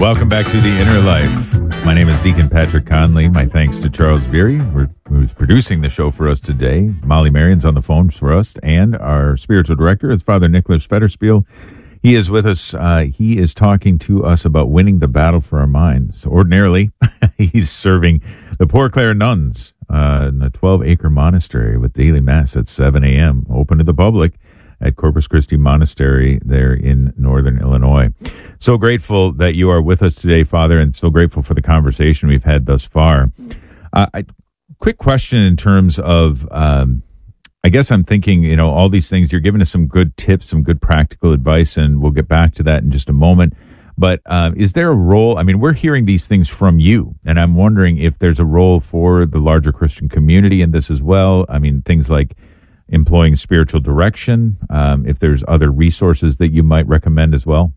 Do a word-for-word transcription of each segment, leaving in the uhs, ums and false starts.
Welcome back to The Inner Life. My name is Deacon Patrick Conley. My thanks to Charles Beery, who's producing the show for us today. Molly Marion's on the phone for us, and our spiritual director is Father Nicholas Federspiel. He is with us. Uh, he is talking to us about winning the battle for our minds. Ordinarily, he's serving the Poor Clare nuns uh, in a twelve-acre monastery with daily mass at seven a.m., open to the public at Corpus Christi Monastery there in northern Illinois. So grateful that you are with us today, Father, and so grateful for the conversation we've had thus far. Uh, I, quick question in terms of, um, I guess I'm thinking, you know, all these things, you're giving us some good tips, some good practical advice, and we'll get back to that in just a moment. But uh, is there a role? I mean, we're hearing these things from you, and I'm wondering if there's a role for the larger Christian community in this as well. I mean, things like employing spiritual direction, um, if there's other resources that you might recommend as well.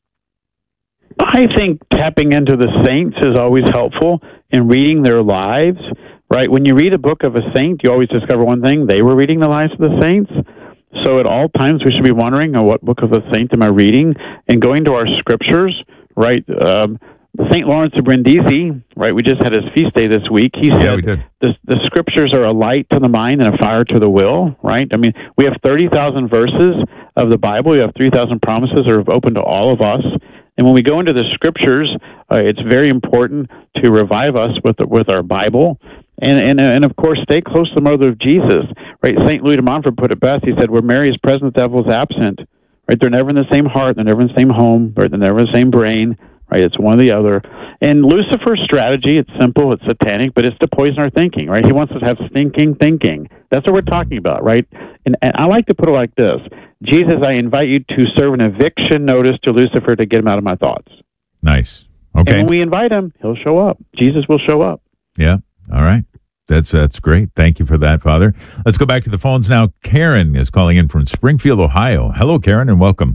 I think tapping into the saints is always helpful in reading their lives, right? When you read a book of a saint, you always discover one thing: they were reading the lives of the saints. So at all times, we should be wondering, oh, what book of a saint am I reading? And going to our scriptures, right? Um, Saint Lawrence of Brindisi, right? We just had his feast day this week. He said yeah, we did. The, the scriptures are a light to the mind and a fire to the will, right? I mean, we have thirty thousand verses of the Bible. We have three thousand promises that are open to all of us. And when we go into the scriptures, uh, it's very important to revive us with the, with our Bible. And, and, and of course, stay close to the mother of Jesus, right? Saint Louis de Montfort put it best. He said, where Mary is present, the devil is absent, right? They're never in the same heart. They're never in the same home. Right? They're never in the same brain. Right, it's one or the other. And Lucifer's strategy, it's simple, it's satanic, but it's to poison our thinking, right? He wants us to have stinking thinking. That's what we're talking about, right? And, and I like to put it like this. Jesus, I invite you to serve an eviction notice to Lucifer to get him out of my thoughts. Nice. Okay. And when we invite him, he'll show up. Jesus will show up. Yeah. All right. That's that's great. Thank you for that, Father. Let's go back to the phones now. Karen is calling in from Springfield, Ohio. Hello, Karen, and welcome.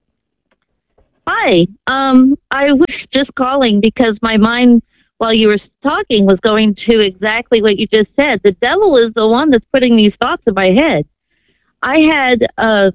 Hi. Um, I was just calling because my mind, while you were talking, was going to exactly what you just said. The devil is the one that's putting these thoughts in my head. I had uh,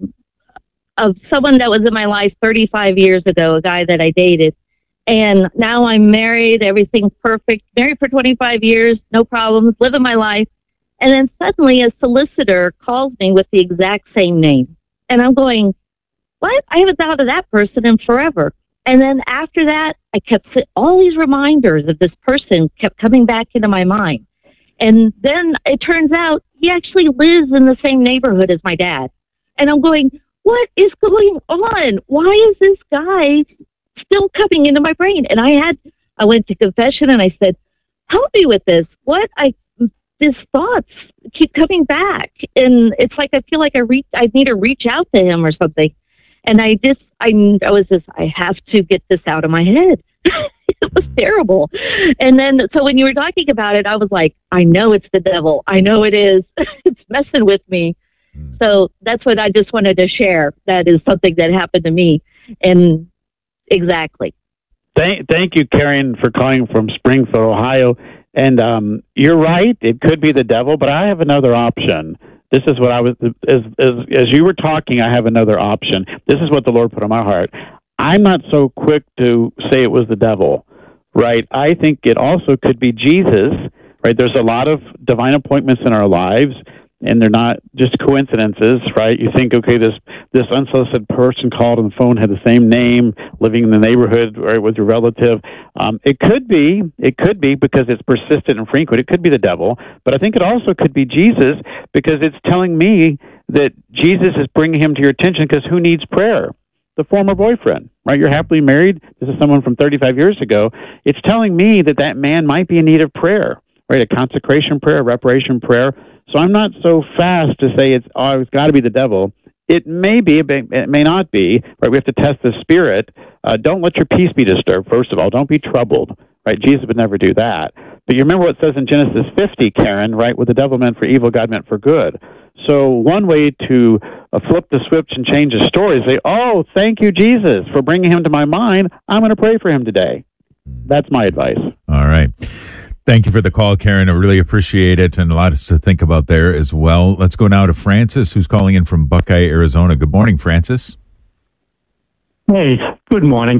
uh, someone that was in my life thirty-five years ago, a guy that I dated, and now I'm married, everything's perfect, married for twenty-five years, no problems, living my life. And then suddenly a solicitor calls me with the exact same name. And I'm going, what? I haven't thought of that person in forever. And then after that, I kept all these reminders of this person kept coming back into my mind. And then it turns out he actually lives in the same neighborhood as my dad. And I'm going, what is going on? Why is this guy still coming into my brain? And I had, I went to confession and I said, help me with this. What I, these thoughts keep coming back. And it's like, I feel like I reach, I need to reach out to him or something. And I just, I, I was just, I have to get this out of my head. It was terrible. And then, so when you were talking about it, I was like, I know it's the devil. I know it is. It's messing with me. So that's what I just wanted to share. That is something that happened to me. And exactly. Thank, thank you, Karen, for calling from Springfield, Ohio. And um, you're right. It could be the devil, but I have another option. This is what I was, as, as, as you were talking, I have another option. This is what the Lord put on my heart. I'm not so quick to say it was the devil, right? I think it also could be Jesus, right? There's a lot of divine appointments in our lives, and they're not just coincidences, right? You think, okay, this this unsolicited person called on the phone had the same name, living in the neighborhood, right, with your relative. Um, it could be, it could be because it's persistent and frequent. It could be the devil, but I think it also could be Jesus because it's telling me that Jesus is bringing him to your attention because who needs prayer? The former boyfriend, right? You're happily married. This is someone from thirty-five years ago. It's telling me that that man might be in need of prayer, right? A consecration prayer, a reparation prayer. So I'm not so fast to say it's, oh, it's got to be the devil. It may be, it may not be, right? We have to test the spirit. Uh, don't let your peace be disturbed, first of all. Don't be troubled, right? Jesus would never do that. But you remember what it says in Genesis fifty, Karen, right? What the devil meant for evil, God meant for good. So one way to uh, flip the switch and change the story is say, oh, thank you, Jesus, for bringing him to my mind. I'm going to pray for him today. That's my advice. All right. Thank you for the call, Karen. I really appreciate it, and a lot to think about there as well. Let's go now to Francis, who's calling in from Buckeye, Arizona. Good morning, Francis. Hey, good morning.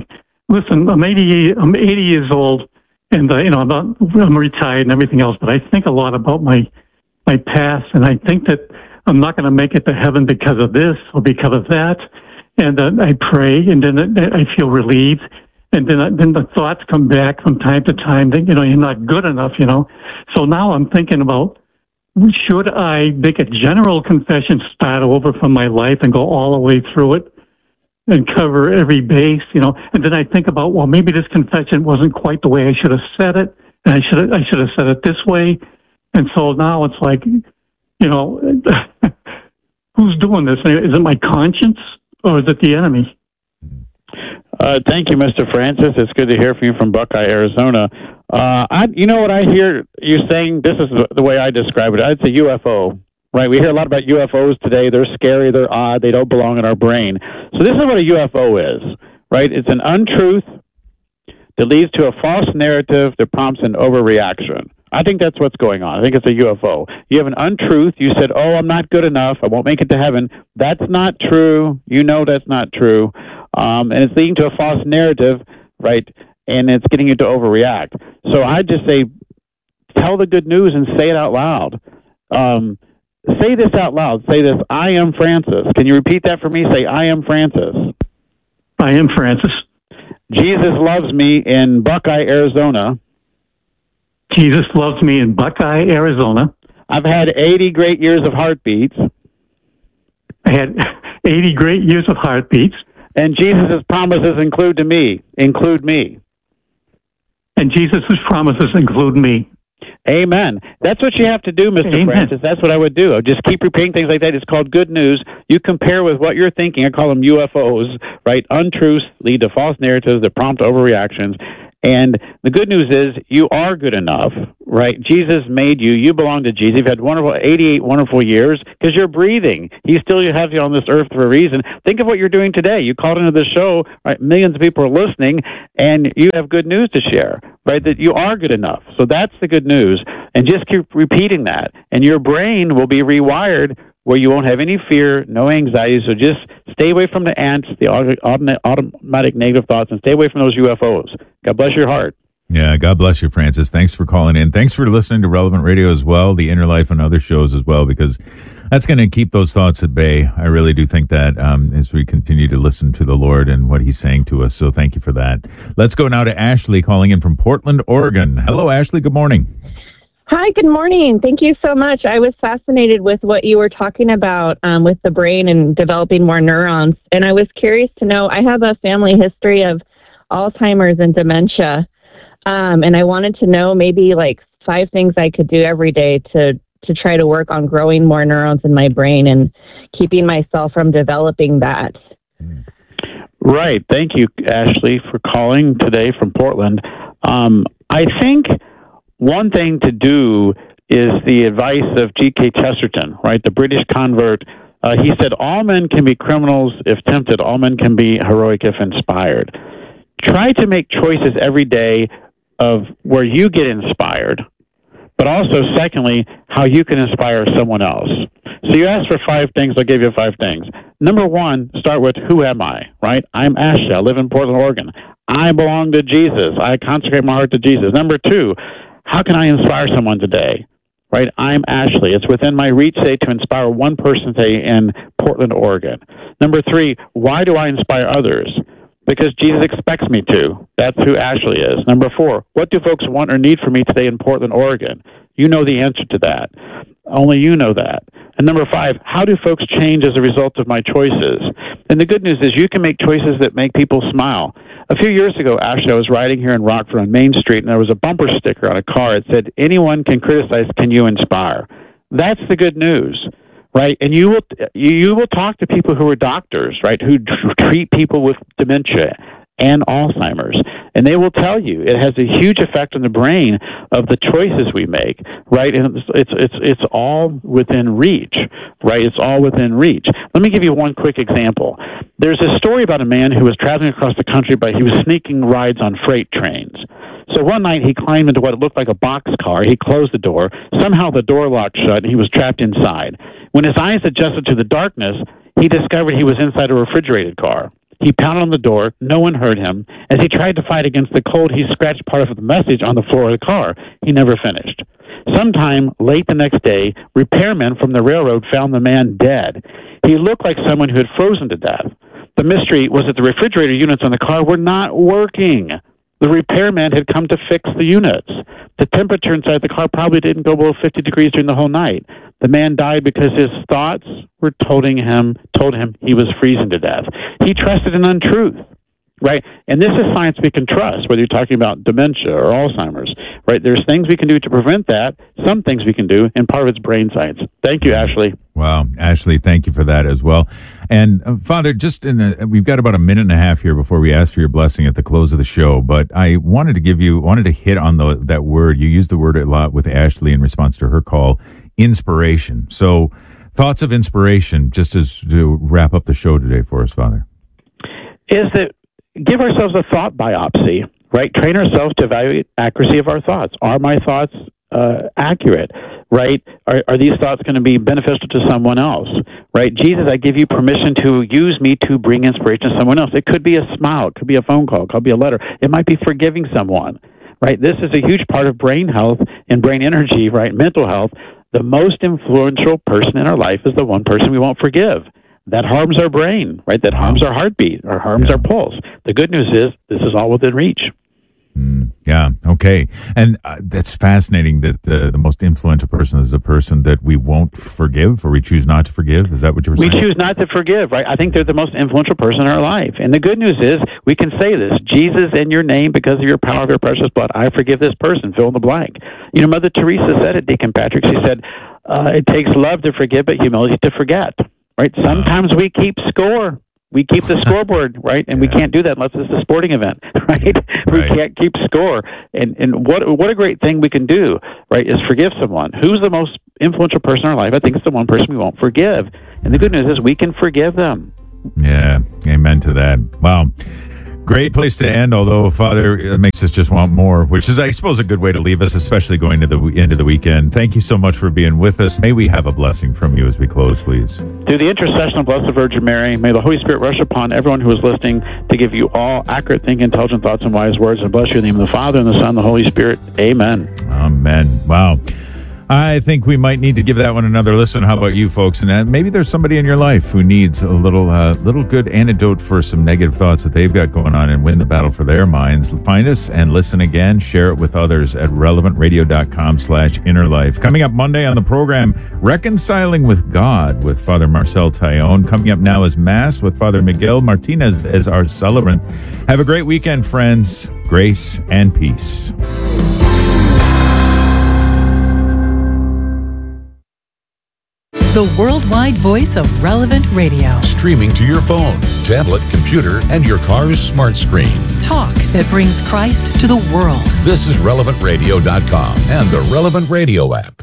listen, I'm eighty, I'm eighty years old, and uh, you know, I'm, not, I'm retired and everything else, but I think a lot about my my past, and I think that I'm not going to make it to heaven because of this or because of that. And uh, I pray, and then I feel relieved. And then, uh, then the thoughts come back from time to time that, you know, you're not good enough, you know. So now I'm thinking about, should I make a general confession, start over from my life and go all the way through it and cover every base, you know? And then I think about, well, maybe this confession wasn't quite the way I should have said it, and I should have, I should have said it this way. And so now it's like, you know, who's doing this? Is it my conscience or is it the enemy? Uh, thank you, Mister Francis. It's good to hear from you from Buckeye, Arizona. Uh, I, you know what I hear you saying? This is the way I describe it. It's a U F O, right? We hear a lot about U F Os today. They're scary. They're odd. They don't belong in our brain. So this is what a U F O is, right? It's an untruth that leads to a false narrative that prompts an overreaction. I think that's what's going on. I think it's a U F O. You have an untruth. You said, oh, I'm not good enough. I won't make it to heaven. That's not true. You know that's not true. Um, and it's leading to a false narrative, right? And it's getting you to overreact. So I just say, tell the good news and say it out loud. Um, say this out loud. Say this, I am Francis. Can you repeat that for me? Say, I am Francis. I am Francis. Jesus loves me in Buckeye, Arizona. Jesus loves me in Buckeye, Arizona. I've had eighty great years of heartbeats. I had eighty great years of heartbeats. And Jesus' promises include to me, include me. And Jesus' promises include me. Amen. That's what you have to do, Mister Amen. Francis. That's what I would do. I just keep repeating things like that. It's called good news. You compare with what you're thinking. I call them U F Os, right? Untruths lead to false narratives that prompt overreactions. And the good news is you are good enough, right? Jesus made you. You belong to Jesus. You've had wonderful eighty-eight wonderful years because you're breathing. He still has you on this earth for a reason. Think of what you're doing today. You called into the show, right? Millions of people are listening, and you have good news to share, right? That you are good enough. So that's the good news. And just keep repeating that. And your brain will be rewired where you won't have any fear, no anxiety. So just stay away from the ants, the automatic negative thoughts, and stay away from those U F Os. God bless your heart. Yeah, God bless you, Francis. Thanks for calling in. Thanks for listening to Relevant Radio as well, the Inner Life and other shows as well, because that's going to keep those thoughts at bay. I really do think that um, as we continue to listen to the Lord and what he's saying to us. So thank you for that. Let's go now to Ashley calling in from Portland, Oregon. Hello, Ashley. Good morning. Hi, good morning. Thank you so much. I was fascinated with what you were talking about um, with the brain and developing more neurons. And I was curious to know, I have a family history of Alzheimer's and dementia. Um, and I wanted to know maybe like five things I could do every day to, to try to work on growing more neurons in my brain and keeping myself from developing that. Right. Thank you, Ashley, for calling today from Portland. Um, I think one thing to do is the advice of G K Chesterton, right, the British convert. Uh, he said, all men can be criminals if tempted. All men can be heroic if inspired. Try to make choices every day of where you get inspired, but also, secondly, how you can inspire someone else. So you asked for five things. I'll give you five things. Number one, start with, who am I, right? I'm Ashley. I live in Portland, Oregon. I belong to Jesus. I consecrate my heart to Jesus. Number two, how can I inspire someone today? Right? I'm Ashley. It's within my reach today to inspire one person today in Portland, Oregon. Number three, why do I inspire others? Because Jesus expects me to. That's who Ashley is. Number four, what do folks want or need from me today in Portland, Oregon? You know the answer to that. Only you know that. And number five, how do folks change as a result of my choices? And the good news is you can make choices that make people smile. A few years ago, Ashley, I was riding here in Rockford on Main Street, and there was a bumper sticker on a car. It said, anyone can criticize, can you inspire? That's the good news, right? And you will you will talk to people who are doctors, right, who treat people with dementia and Alzheimer's, and they will tell you it has a huge effect on the brain of the choices we make, right? And it's it's it's, it's all within reach, right? It's all within reach. Let me give you one quick example. There's a story about a man who was traveling across the country, but he was sneaking rides on freight trains. So one night he climbed into what looked like a boxcar. He closed the door. Somehow the door locked shut, and he was trapped inside. When his eyes adjusted to the darkness, he discovered he was inside a refrigerated car. He pounded on the door. No one heard him. As he tried to fight against the cold, he scratched part of the message on the floor of the car. He never finished. Sometime late the next day, repairmen from the railroad found the man dead. He looked like someone who had frozen to death. The mystery was that the refrigerator units on the car were not working. The repairman had come to fix the units. The temperature inside the car probably didn't go below fifty degrees during the whole night. The man died because his thoughts were told him, told him he was freezing to death. He trusted in untruth, right? And this is science we can trust, whether you're talking about dementia or Alzheimer's, right? There's things we can do to prevent that, some things we can do, and part of it's brain science. Thank you, Ashley. Wow, Ashley, thank you for that as well. And uh, Father, just in a, we've got about a minute and a half here before we ask for your blessing at the close of the show. But I wanted to give you, wanted to hit on the that word. You used the word a lot with Ashley in response to her call, inspiration. So, thoughts of inspiration, just as to wrap up the show today for us, Father. Is that give ourselves a thought biopsy, right? Train ourselves to evaluate accuracy of our thoughts. Are my thoughts uh, accurate, right? Are, are these thoughts going to be beneficial to someone else, right? Jesus, I give you permission to use me to bring inspiration to someone else. It could be a smile. It could be a phone call. It could be a letter. It might be forgiving someone, right? This is a huge part of brain health and brain energy, right? Mental health. The most influential person in our life is the one person we won't forgive. That harms our brain, right? That harms our heartbeat or harms yeah. our pulse. The good news is this is all within reach. Mm, yeah, okay. And uh, that's fascinating that uh, the most influential person is a person that we won't forgive or we choose not to forgive. Is that what you were we saying? We choose not to forgive, right? I think they're the most influential person in our life. And the good news is we can say this, Jesus, in your name, because of your power of your precious blood, I forgive this person, fill in the blank. You know, Mother Teresa said it, Deacon Patrick. She said, uh, it takes love to forgive, but humility to forget. Right? Sometimes we keep score. We keep the scoreboard, right? And yeah. we can't do that unless it's a sporting event, right? We right. can't keep score. And and what what a great thing we can do, right, is forgive someone. Who's the most influential person in our life? I think it's the one person we won't forgive. And the good news is we can forgive them. Yeah, amen to that. Wow. Great place to end, although, Father, it makes us just want more, which is, I suppose, a good way to leave us, especially going to the end of the weekend. Thank you so much for being with us. May we have a blessing from you as we close, please. Through the intercession of Blessed Virgin Mary, may the Holy Spirit rush upon everyone who is listening to give you all accurate thinking, intelligent thoughts, and wise words, and bless you in the name of the Father, and the Son, and the Holy Spirit. Amen. Amen. Wow. I think we might need to give that one another listen. How about you folks? And uh, maybe there's somebody in your life who needs a little uh, little good antidote for some negative thoughts that they've got going on and win the battle for their minds. Find us and listen again. Share it with others at relevant radio dot com slash inner life. Coming up Monday on the program, Reconciling with God with Father Marcel Taillon. Coming up now is Mass with Father Miguel Martinez as our celebrant. Have a great weekend, friends. Grace and peace. The worldwide voice of Relevant Radio. Streaming to your phone, tablet, computer, and your car's smart screen. Talk that brings Christ to the world. This is relevant radio dot com and the Relevant Radio app.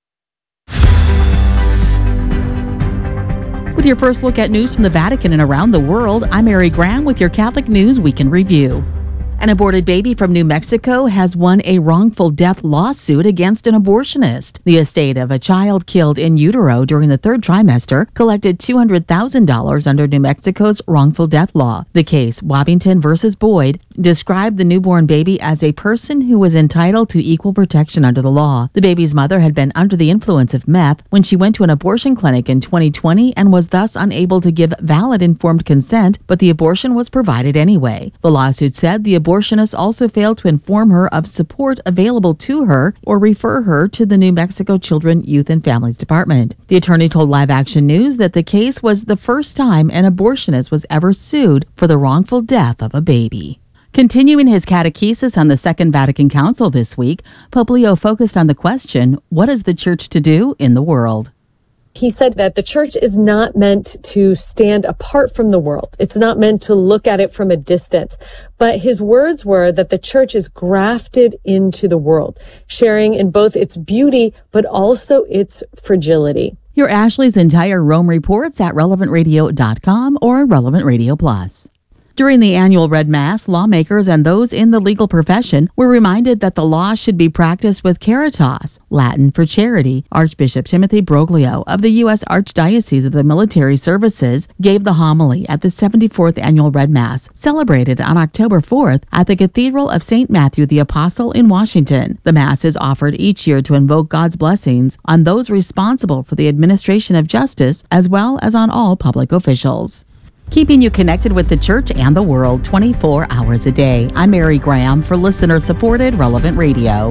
With your first look at news from the Vatican and around the world, I'm Mary Graham with your Catholic News Week in Review. An aborted baby from New Mexico has won a wrongful death lawsuit against an abortionist. The estate of a child killed in utero during the third trimester collected two hundred thousand dollars under New Mexico's wrongful death law. The case, Wabbington versus Boyd, described the newborn baby as a person who was entitled to equal protection under the law. The baby's mother had been under the influence of meth when she went to an abortion clinic in twenty twenty and was thus unable to give valid informed consent, but the abortion was provided anyway. The lawsuit said the abortionist also failed to inform her of support available to her or refer her to the New Mexico Children, Youth, and Families Department. The attorney told Live Action News that the case was the first time an abortionist was ever sued for the wrongful death of a baby. Continuing his catechesis on the Second Vatican Council this week, Pope Leo focused on the question, what is the church to do in the world? He said that the church is not meant to stand apart from the world. It's not meant to look at it from a distance. But his words were that the church is grafted into the world, sharing in both its beauty, but also its fragility. Hear Ashley's entire Rome reports at relevant radio dot com or Relevant Radio Plus. During the annual Red Mass, lawmakers and those in the legal profession were reminded that the law should be practiced with caritas, Latin for charity. Archbishop Timothy Broglio of the U S Archdiocese of the Military Services gave the homily at the seventy-fourth annual Red Mass, celebrated on October fourth at the Cathedral of Saint Matthew the Apostle in Washington. The Mass is offered each year to invoke God's blessings on those responsible for the administration of justice, as well as on all public officials. Keeping you connected with the church and the world twenty-four hours a day. I'm Mary Graham for listener-supported Relevant Radio.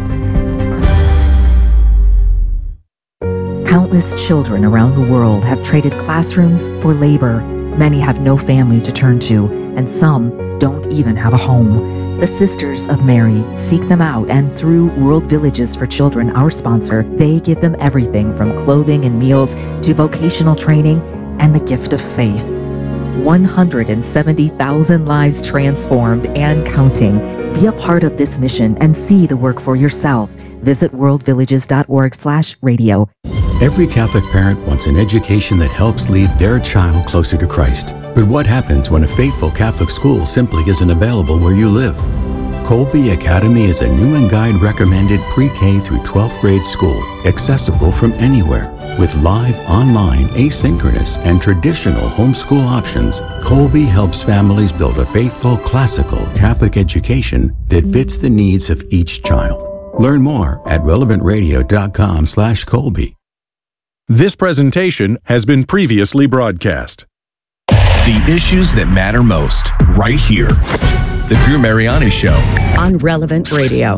Countless children around the world have traded classrooms for labor. Many have no family to turn to, and some don't even have a home. The Sisters of Mary seek them out, and through World Villages for Children, our sponsor, they give them everything from clothing and meals to vocational training and the gift of faith. one hundred seventy thousand lives transformed and counting. Be a part of this mission and see the work for yourself. Visit worldvillages.org slash radio. Every Catholic parent wants an education that helps lead their child closer to Christ. But what happens when a faithful Catholic school simply isn't available where you live? Colby Academy is a new and guide recommended pre-K through twelfth grade school, accessible from anywhere. With live, online, asynchronous, and traditional homeschool options, Colby helps families build a faithful, classical Catholic education that fits the needs of each child. Learn more at relevantradio.com slash Colby. This presentation has been previously broadcast. The issues that matter most, right here. The Drew Mariani Show on Relevant Radio.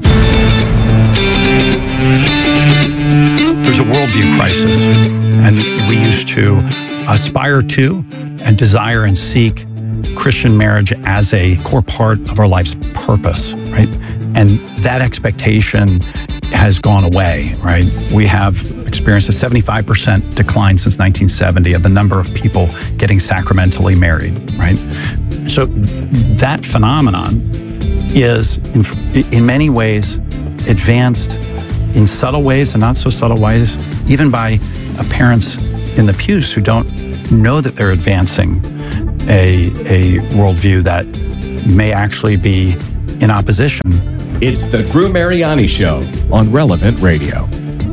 There's a worldview crisis, and we used to aspire to and desire and seek Christian marriage as a core part of our life's purpose, right? And that expectation has gone away, right? We have experienced a seventy-five percent decline since nineteen seventy of the number of people getting sacramentally married, right? So that phenomenon is in, in many ways advanced in subtle ways and not so subtle ways, even by parents in the pews who don't know that they're advancing a, a worldview that may actually be in opposition. It's the Drew Mariani Show on Relevant Radio.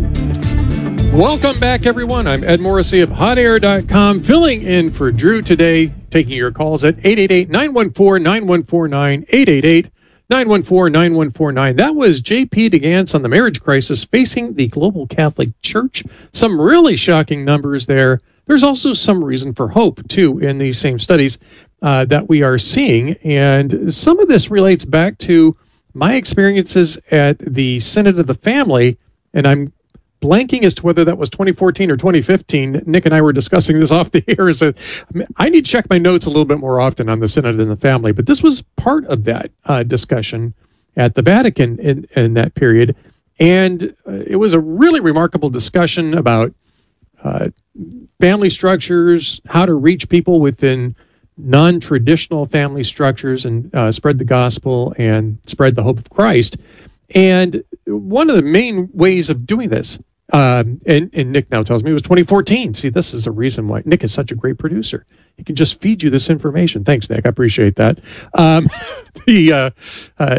Welcome back, everyone. I'm Ed Morrissey of hot air dot com, filling in for Drew today, taking your calls at eight eight eight, nine one four, nine one four nine, eight eight eight, nine one four, nine one four nine. That was J P DeGance on the marriage crisis facing the global Catholic Church. Some really shocking numbers there. There's also some reason for hope, too, in these same studies uh, that we are seeing. And some of this relates back to my experiences at the Synod of the Family, and I'm blanking as to whether that was twenty fourteen or twenty fifteen. Nick and I were discussing this off the air. So I, mean, I need to check my notes a little bit more often on the Synod and the Family, but this was part of that uh, discussion at the Vatican in, in that period. And uh, it was a really remarkable discussion about uh, family structures, how to reach people within non-traditional family structures and uh, spread the gospel and spread the hope of Christ. And one of the main ways of doing this, um, and, and Nick now tells me it was twenty fourteen. See, this is the reason why Nick is such a great producer. He can just feed you this information. Thanks, Nick. I appreciate that. Um, the uh, uh,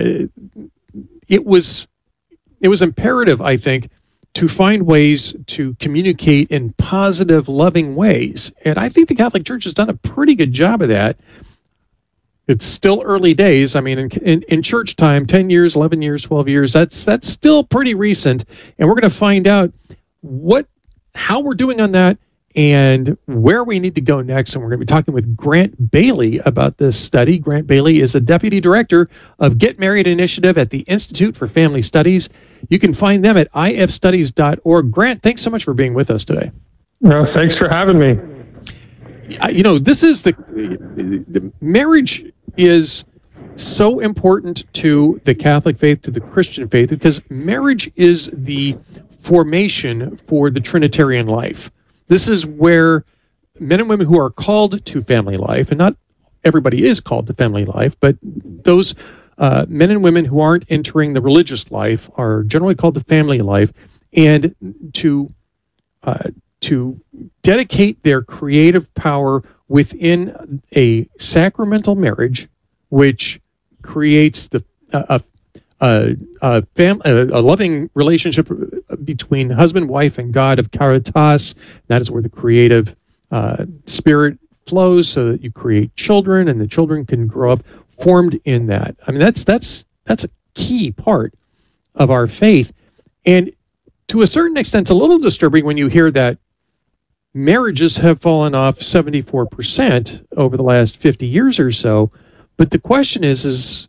it was it was imperative, I think, to find ways to communicate in positive, loving ways. And I think the Catholic Church has done a pretty good job of that. It's still early days. I mean, in, in, in church time, ten years, eleven years, twelve years, that's that's still pretty recent. And we're going to find out what, how we're doing on that and where we need to go next. And we're going to be talking with Grant Bailey about this study. Grant Bailey is the Deputy Director of Get Married Initiative at the Institute for Family Studies. You can find them at I F studies dot org. Grant, thanks so much for being with us today. No, thanks for having me. You know, this is the, the marriage is so important to the Catholic faith, to the Christian faith, because marriage is the formation for the Trinitarian life. This is where men and women who are called to family life, and not everybody is called to family life, but those uh, men and women who aren't entering the religious life are generally called to family life, and to uh, to dedicate their creative power within a sacramental marriage, which creates the uh, a a, fam- a a loving relationship between husband, wife, and God of caritas. That is where the creative uh, spirit flows, so that you create children, and the children can grow up formed in that. I mean, that's that's that's a key part of our faith, and to a certain extent, it's a little disturbing when you hear that marriages have fallen off seventy-four percent over the last fifty years or so. But the question is, is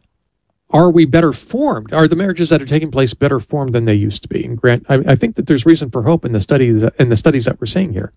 are we better formed? Are the marriages that are taking place better formed than they used to be? And Grant, I, I think that there's reason for hope in the studies in the studies that we're seeing here.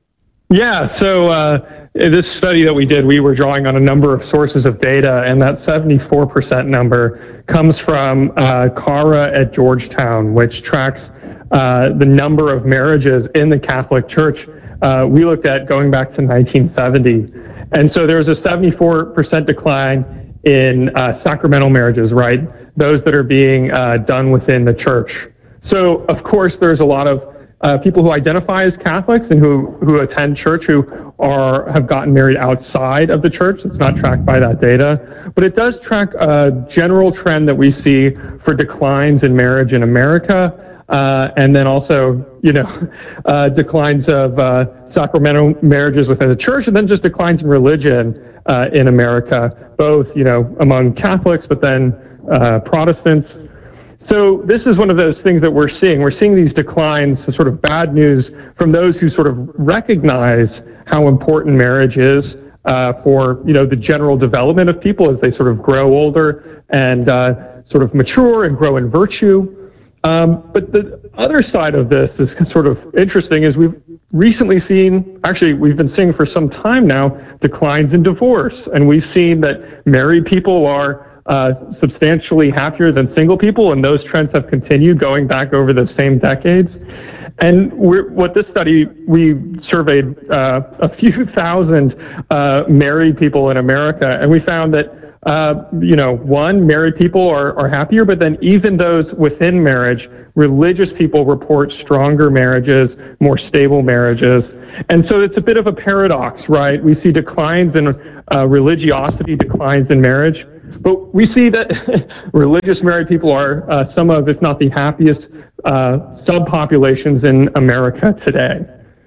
Yeah, so uh, in this study that we did, we were drawing on a number of sources of data, and that seventy-four percent number comes from uh, Cara at Georgetown, which tracks uh, the number of marriages in the Catholic Church. Uh, we looked at going back to nineteen seventy. And so there was a seventy-four percent decline in uh, sacramental marriages, right? Those that are being uh, done within the church. So, of course, there's a lot of uh, people who identify as Catholics and who, who attend church who are have gotten married outside of the church. It's not tracked by that data. But it does track a general trend that we see for declines in marriage in America. Uh, and then also, you know, uh, declines of uh, sacramental marriages within the church, and then just declines in religion uh, in America, both, you know, among Catholics, but then uh, Protestants. So this is one of those things that we're seeing. We're seeing these declines, sort of bad news from those who sort of recognize how important marriage is uh, for, you know, the general development of people as they sort of grow older and uh, sort of mature and grow in virtue. Um, but the other side of this is sort of interesting is we've recently seen, actually we've been seeing for some time now, declines in divorce. And we've seen that married people are uh, substantially happier than single people, and those trends have continued going back over the same decades. And we're, what this study, we surveyed uh, a few thousand uh, married people in America, and we found that Uh, you know, one, married people are, are happier, but then even those within marriage, religious people report stronger marriages, more stable marriages. And so it's a bit of a paradox, right? We see declines in uh, religiosity, declines in marriage, but we see that religious married people are uh, some of, if not the happiest uh, subpopulations in America today.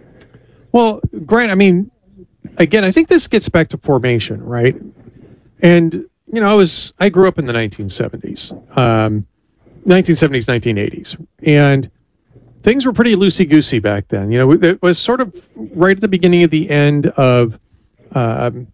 Well, Grant, I mean, again, I think this gets back to formation, right? And, you know, I was, I grew up in the nineteen seventies, um, nineteen seventies, nineteen eighties, and things were pretty loosey-goosey back then. You know, it was sort of right at the beginning of the end of um,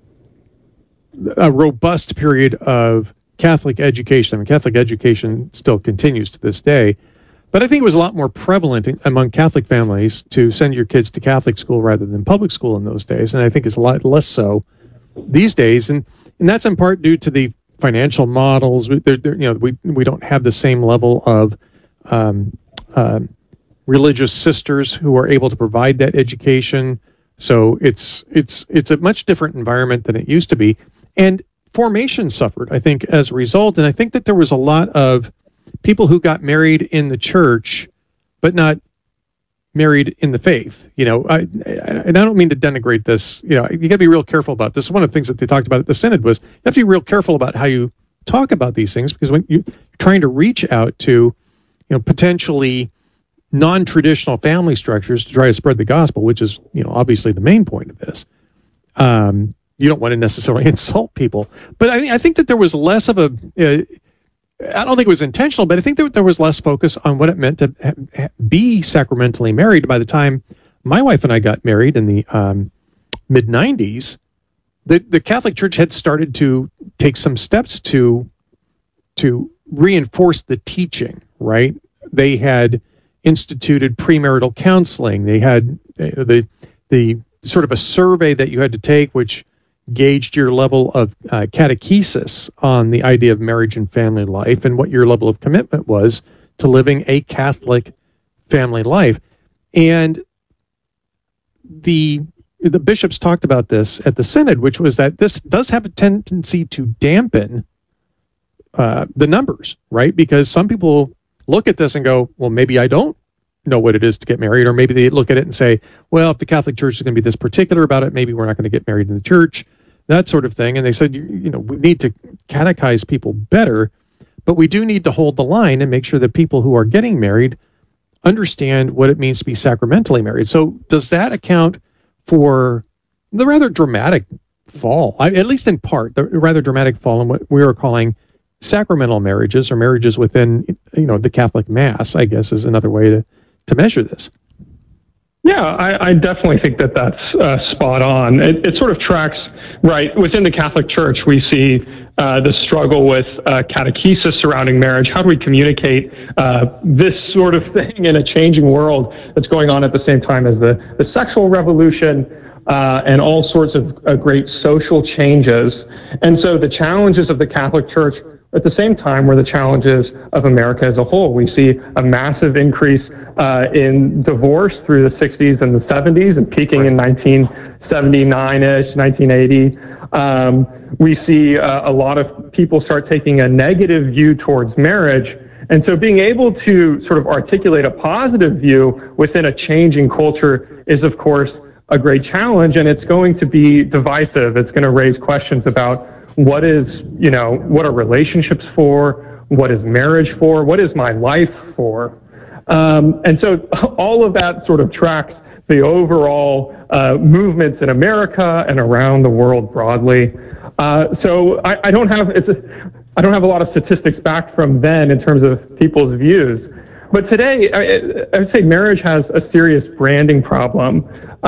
a robust period of Catholic education. I mean, Catholic education still continues to this day, but I think it was a lot more prevalent in, among Catholic families to send your kids to Catholic school rather than public school in those days, and I think it's a lot less so these days. And And that's in part due to the financial models. They're, they're, you know, we we don't have the same level of um, uh, religious sisters who are able to provide that education. So it's it's it's a much different environment than it used to be. And formation suffered, I think, as a result. And I think that there was a lot of people who got married in the church, but not married in the faith. You know, I, and I don't mean to denigrate this. You know, you got to be real careful about this. One of the things that they talked about at the Synod was you have to be real careful about how you talk about these things, because when you're trying to reach out to, you know, potentially non-traditional family structures to try to spread the gospel, which is, you know, obviously the main point of this, um, you don't want to necessarily insult people. But I, I think that there was less of a, uh, I don't think it was intentional, but I think that there was less focus on what it meant to ha- be sacramentally married. By the time my wife and I got married in the um, mid nineties, the, the Catholic Church had started to take some steps to to reinforce the teaching, right? They had instituted premarital counseling. They had uh, the the sort of a survey that you had to take, which gauged your level of uh, catechesis on the idea of marriage and family life and what your level of commitment was to living a Catholic family life. And the the bishops talked about this at the Synod, which was that this does have a tendency to dampen uh, the numbers, right? Because some people look at this and go, well, maybe I don't know what it is to get married, or maybe they look at it and say, well, if the Catholic Church is going to be this particular about it, maybe we're not going to get married in the church, that sort of thing. And they said, you, you know, we need to catechize people better, but we do need to hold the line and make sure that people who are getting married understand what it means to be sacramentally married. So does that account for the rather dramatic fall, I, at least in part, the rather dramatic fall in what we are calling sacramental marriages, or marriages within, you know, the Catholic Mass, I guess, is another way to, to measure this? Yeah, I, I definitely think that that's uh, spot on. It, it sort of tracks, right, within the Catholic Church, we see uh, the struggle with uh, catechesis surrounding marriage. How do we communicate uh, this sort of thing in a changing world that's going on at the same time as the, the sexual revolution uh, and all sorts of uh, great social changes? And so the challenges of the Catholic Church at the same time were the challenges of America as a whole. We see a massive increase uh, in divorce through the sixties and the seventies, and peaking in nineteen seventy-nine-ish, nineteen eighty. Um, we see uh, a lot of people start taking a negative view towards marriage. And so being able to sort of articulate a positive view within a changing culture is, of course, a great challenge, and it's going to be divisive. It's going to raise questions about what is, you know, what are relationships for? What is marriage for? What is my life for? Um, and so all of that sort of tracks the overall uh, movements in America and around the world broadly. Uh, so I, I don't have it's a, I don't have a lot of statistics back from then in terms of people's views. But today, I, I would say marriage has a serious branding problem.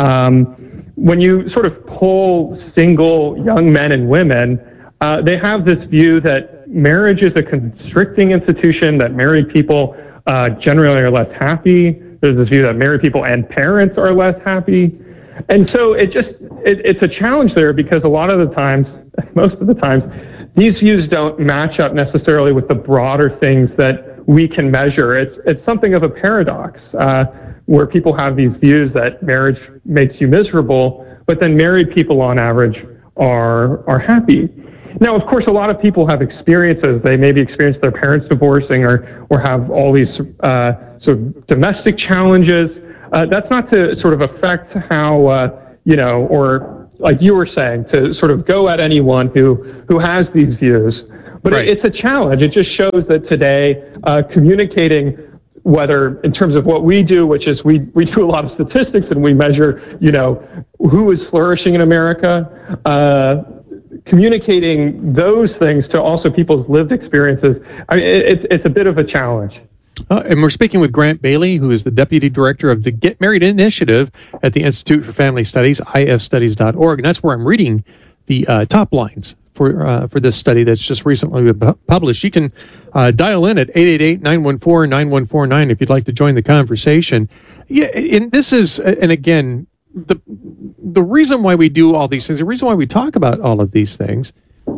Um, when you sort of poll single young men and women, Uh, they have this view that marriage is a constricting institution, that married people uh, generally are less happy. There's this view that married people and parents are less happy. And so it just, it, it's a challenge there, because a lot of the times, most of the times, these views don't match up necessarily with the broader things that we can measure. It's, it's something of a paradox uh, where people have these views that marriage makes you miserable, but then married people on average are, are happy. Now, of course, a lot of people have experiences. They maybe experience their parents divorcing, or or have all these uh, sort of domestic challenges. Uh, that's not to sort of affect how, uh, you know, or like you were saying, to sort of go at anyone who, who has these views. But right. it, it's a challenge. It just shows that today uh, communicating, whether in terms of what we do, which is we, we do a lot of statistics and we measure, you know, who is flourishing in America, uh, communicating those things to also people's lived experiences, I mean, it's it's a bit of a challenge. Uh, and we're speaking with Grant Bailey, who is the Deputy Director of the Get Married Initiative at the Institute for Family Studies, I F studies dot org. And that's where I'm reading the uh, top lines for uh, for this study that's just recently been published. You can uh, dial in at eight eight eight, nine one four, nine one four nine if you'd like to join the conversation. Yeah, and this is, and again, the the reason why we do all these things, the reason why we talk about all of these things,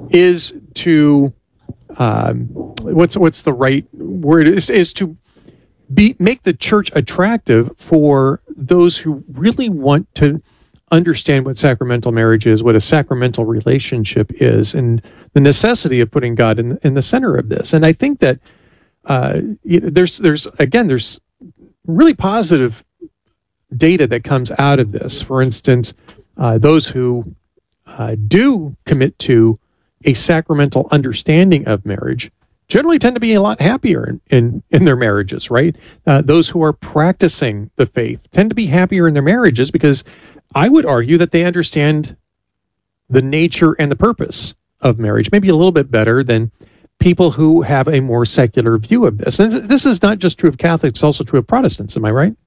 is to um, what's what's the right word is is to be make the church attractive for those who really want to understand what sacramental marriage is, what a sacramental relationship is, and the necessity of putting God in in the center of this. And I think that uh, you know, there's there's again there's really positive data that comes out of this. For instance, uh, those who uh, do commit to a sacramental understanding of marriage generally tend to be a lot happier in, in, in their marriages, right? Uh, those who are practicing the faith tend to be happier in their marriages because I would argue that they understand the nature and the purpose of marriage, maybe a little bit better than people who have a more secular view of this. And th- this is not just true of Catholics, it's also true of Protestants. Am I right?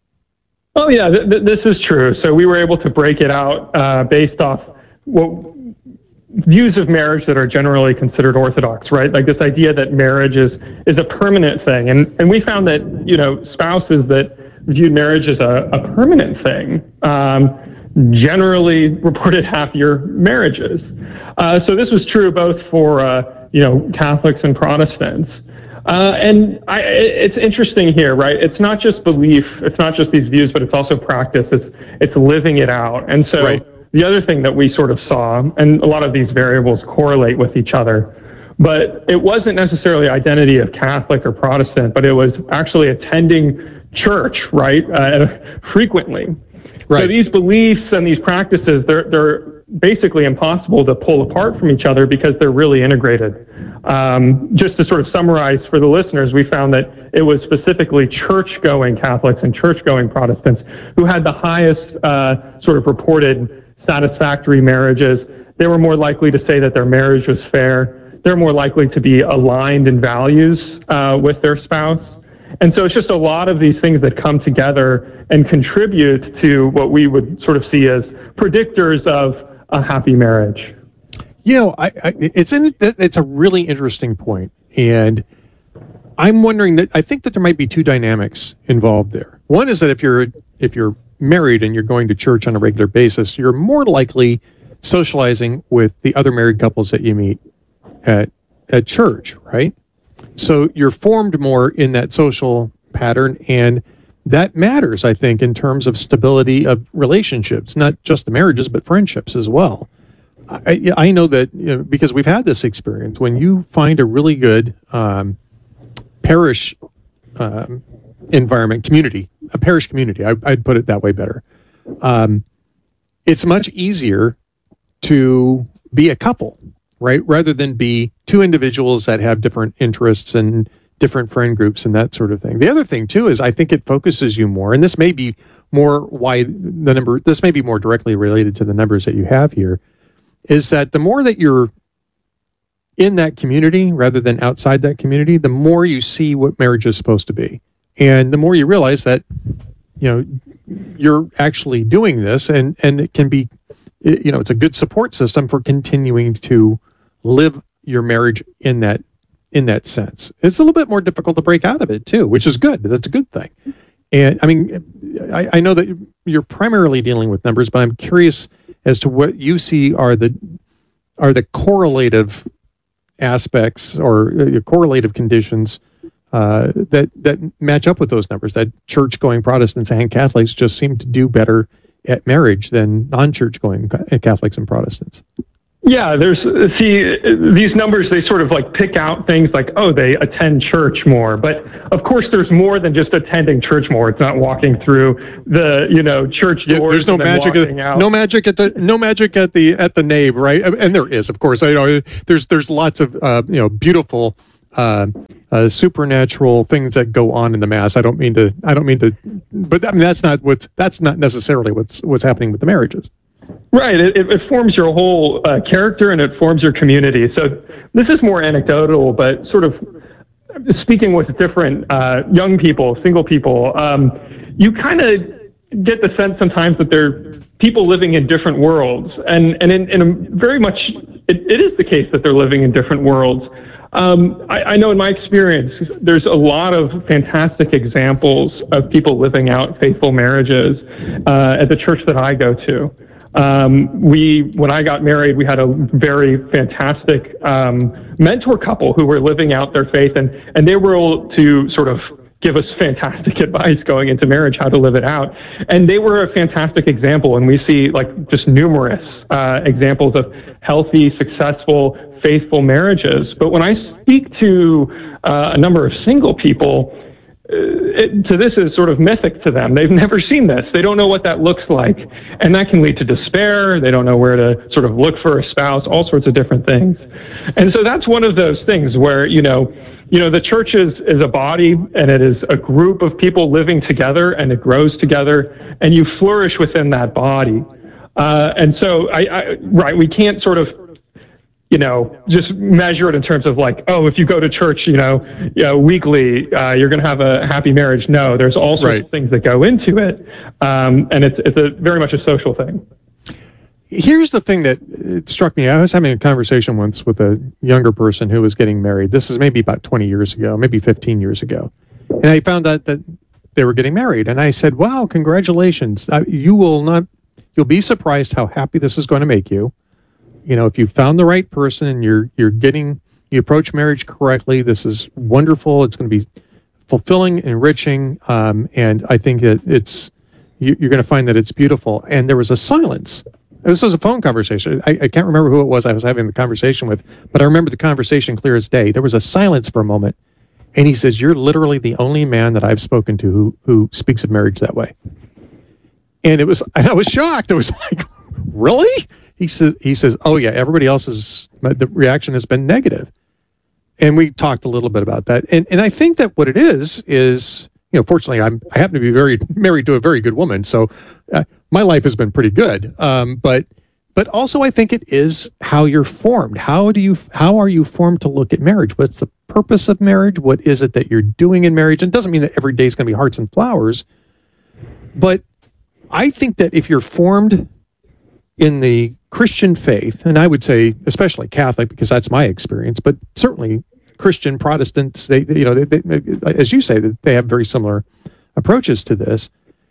Oh, yeah, th- th- this is true. So we were able to break it out uh, based off what views of marriage that are generally considered orthodox, right? Like this idea that marriage is, is a permanent thing. And, and we found that, you know, spouses that viewed marriage as a, a permanent thing um, generally reported happier marriages. Uh, so this was true both for, uh, you know, Catholics and Protestants. Uh, and I, it's interesting here, right? It's not just belief, it's not just these views, but it's also practice. It's it's living it out. And so right. The other thing that we sort of saw, and a lot of these variables correlate with each other, but it wasn't necessarily identity of Catholic or Protestant, but it was actually attending church, right, uh, frequently. Right. So these beliefs and these practices, they're, they're basically impossible to pull apart from each other because they're really integrated. Um, just to sort of summarize for the listeners, we found that it was specifically church-going Catholics and church-going Protestants who had the highest uh, sort of reported satisfactory marriages. They were more likely to say that their marriage was fair. They're more likely to be aligned in values uh, with their spouse. And so it's just a lot of these things that come together and contribute to what we would sort of see as predictors of a happy marriage. You know, I, I, it's in, it's a really interesting point, and I'm wondering that I think that there might be two dynamics involved there. One is that if you're if you're married and you're going to church on a regular basis, you're more likely socializing with the other married couples that you meet at at church, right? So you're formed more in that social pattern, and that matters, I think, in terms of stability of relationships, not just the marriages, but friendships as well. I, I know that, you know, because we've had this experience, when you find a really good um, parish um, environment, community, a parish community, I, I'd put it that way better. Um, it's much easier to be a couple, right? Rather than be two individuals that have different interests and different friend groups and that sort of thing. The other thing too is I think it focuses you more, and this may be more why the number, this may be more directly related to the numbers that you have here, is that the more that you're in that community rather than outside that community, the more you see what marriage is supposed to be. And the more you realize that, you know, you're actually doing this, and, and it can be, you know, it's a good support system for continuing to live your marriage in that in that sense. It's a little bit more difficult to break out of it too, which is good. That's a good thing. And I mean, I, I know that you're primarily dealing with numbers, but I'm curious as to what you see are the are the correlative aspects or uh, correlative conditions uh, that that match up with those numbers. That church-going Protestants and Catholics just seem to do better at marriage than non-church-going Catholics and Protestants. Yeah, there's, see, these numbers, they sort of like pick out things like, oh, they attend church more. But of course, there's more than just attending church more. It's not walking through the, you know, church doors. Yeah, there's no and then magic, walking out. no magic at the, no magic at the, at the nave, right? And there is, of course, I know there's, there's lots of, uh, you know, beautiful, uh, uh, supernatural things that go on in the Mass. I don't mean to, I don't mean to, but I mean, that's not what's, that's not necessarily what's, what's happening with the marriages. Right. It, it forms your whole uh, character, and it forms your community. So this is more anecdotal, but sort of speaking with different uh, young people, single people, um, you kind of get the sense sometimes that they're people living in different worlds. And, and in, in a very much, it, it is the case that they're living in different worlds. Um, I, I know in my experience, there's a lot of fantastic examples of people living out faithful marriages uh, at the church that I go to. Um, we, when I got married, we had a very fantastic um, mentor couple who were living out their faith, and, and they were able to sort of give us fantastic advice going into marriage, how to live it out. And they were a fantastic example, and we see like just numerous uh, examples of healthy, successful, faithful marriages. But when I speak to uh, a number of single people, It, to this is sort of mythic to them. They've never seen this. They don't know what that looks like. And that can lead to despair. They don't know where to sort of look for a spouse, all sorts of different things. And so that's one of those things where, you know, you know, the church is, is a body, and it is a group of people living together, and it grows together, and you flourish within that body. Uh, and so, I, I, right, we can't sort of, you know, just measure it in terms of like, oh, if you go to church, you know, you know weekly, uh, you're going to have a happy marriage. No, there's all sorts right. of things that go into it. Um, and it's, it's a very much a social thing. Here's the thing that it struck me. I was having a conversation once with a younger person who was getting married. This is maybe about twenty years ago, maybe fifteen years ago. And I found out that they were getting married. And I said, wow, congratulations. Uh, you will not, you'll be surprised how happy this is going to make you. You know, if you found the right person and you're you're getting, you approach marriage correctly, this is wonderful. It's going to be fulfilling, enriching, um, and I think that it's, you, you're going to find that it's beautiful. And there was a silence. This was a phone conversation. I, I can't remember who it was I was having the conversation with, but I remember the conversation clear as day. There was a silence for a moment, And he says, you're literally the only man that I've spoken to who, who speaks of marriage that way. And it was, and I was shocked. I was like, really? He says, he says, oh yeah, everybody else's, the reaction has been negative. And we talked a little bit about that. And and I think that what it is, is, you know, fortunately, I'm, I happen to be very married to a very good woman. So uh, my life has been pretty good. Um, but, but also I think it is how you're formed. How do you, how are you formed to look at marriage? What's the purpose of marriage? What is it that you're doing in marriage? And it doesn't mean that every day is going to be hearts and flowers, but I think that if you're formed in the Christian faith, and I would say especially Catholic, because that's my experience, but certainly Christian Protestants, they, you know, they, they, as you say, they have very similar approaches to this.